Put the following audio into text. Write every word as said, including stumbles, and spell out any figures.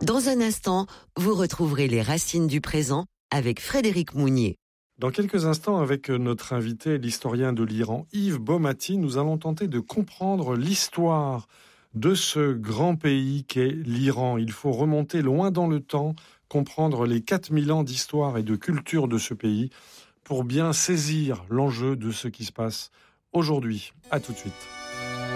Dans un instant, vous retrouverez les racines du présent avec Frédéric Mounier. Dans quelques instants, avec notre invité, l'historien de l'Iran, Yves Baumati, nous allons tenter de comprendre l'histoire de ce grand pays qu'est l'Iran. Il faut remonter loin dans le temps, comprendre les quatre mille ans d'histoire et de culture de ce pays pour bien saisir l'enjeu de ce qui se passe aujourd'hui. À tout de suite.